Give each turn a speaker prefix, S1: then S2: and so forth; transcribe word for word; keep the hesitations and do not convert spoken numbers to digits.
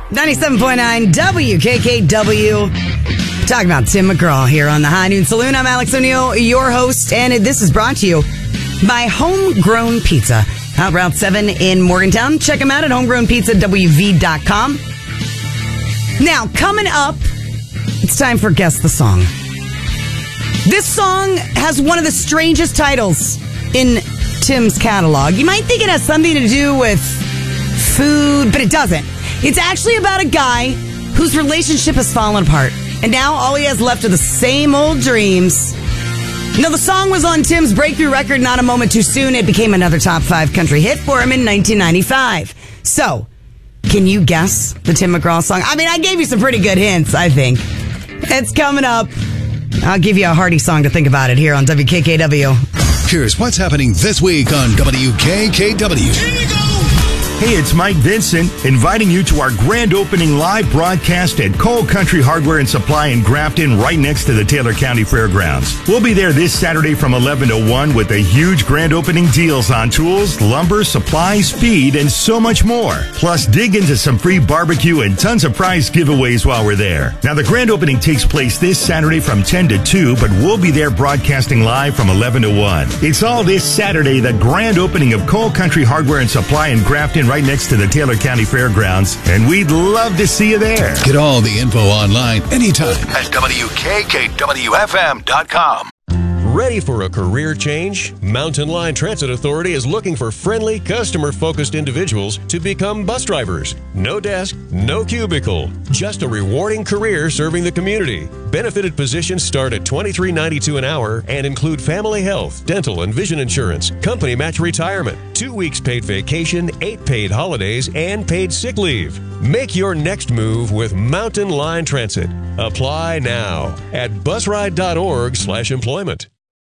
S1: ninety-seven point nine W K K W. Talking about Tim McGraw here on the High Noon Saloon. I'm Alex O'Neill, your host, and this is brought to you by Homegrown Pizza. Out Route seven in Morgantown. Check them out at homegrown pizza w v dot com. Now, coming up, it's time for Guess the Song. This song has one of the strangest titles in Tim's catalog. You might think it has something to do with food, but it doesn't. It's actually about a guy whose relationship has fallen apart. And now all he has left are the same old dreams. Now, the song was on Tim's breakthrough record, Not a Moment Too Soon. It became another top five country hit for him in nineteen ninety-five. So, can you guess the Tim McGraw song? I mean, I gave you some pretty good hints, I think. It's coming up. I'll give you a hearty song to think about it here on W K K W.
S2: Here's what's happening this week on W K K W. Here we go!
S3: Hey, it's Mike Vincent, inviting you to our grand opening live broadcast at Cole Country Hardware and Supply in Grafton, right next to the Taylor County Fairgrounds. We'll be there this Saturday from eleven to one with a huge grand opening deals on tools, lumber, supplies, feed, and so much more. Plus, dig into some free barbecue and tons of prize giveaways while we're there. Now, the grand opening takes place this Saturday from ten to two, but we'll be there broadcasting live from eleven to one. It's all this Saturday, the grand opening of Cole Country Hardware and Supply in Grafton, right next to the Taylor County Fairgrounds, and we'd love to see you there.
S2: Get all the info online anytime
S4: at W K K W F M dot com.
S5: Ready for a career change? Mountain Line Transit Authority is looking for friendly, customer-focused individuals to become bus drivers. No desk, no cubicle, just a rewarding career serving the community. Benefited positions start at twenty-three ninety-two an hour and include family health, dental and vision insurance, company match retirement, two weeks paid vacation, eight paid holidays, and paid sick leave. Make your next move with Mountain Line Transit. Apply now at busride dot org slash employment.